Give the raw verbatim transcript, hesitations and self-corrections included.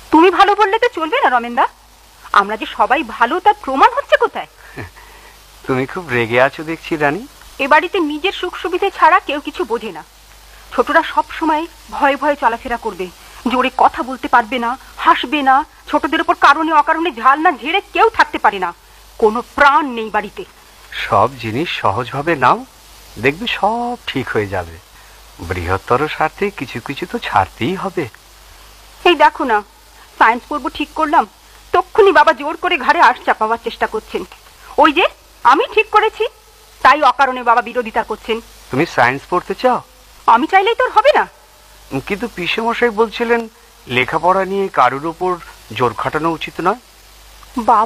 তুমি ভালো বললে তো চলবে না রমেনদা, আমরা যে সবাই ভালো তার প্রমাণ হচ্ছে কোথায়? তুমি খুব রেগে আছো দেখছি রানী। এ বাড়িতে নিজের সুখ সুবিধে ছাড়া কেউ কিছু বোঝে না। ছোটরা সব সময় ভয়ে ভয়ে চলাফেরা করবে, জোরে কথা বলতে পারবে না, হাসবে না, ছোটদের উপর কারণে অকারণে ঝাল না ঝেড়ে কেউ থাকতে পারে না, কোনো প্রাণ নেই বাড়িতে। সব জিনিস সহজভাবে নাও, দেখবে সব ঠিক হয়ে যাবে। বৃহত্তর স্বার্থে কিছু কিছু তো ছাড়তেই হবে। এই দেখো না, সায়েন্স পড়বো ঠিক করলাম, তক্ষুনি বাবা জোর করে ঘাড়ে আঁশ চাপাবার চেষ্টা করছেন। ওই যে আমি ঠিক করেছি, তাই অকারণে বাবা বিরোধিতা করছেন। তুমি সায়েন্স পড়তে চাও? আমি চাইলেই তোর হবে না। কিন্তু পিসেমশাই বলছিলেন লেখাপড়া নিয়ে কারুর উপর জোর খাটানো উচিত নয়। বাবা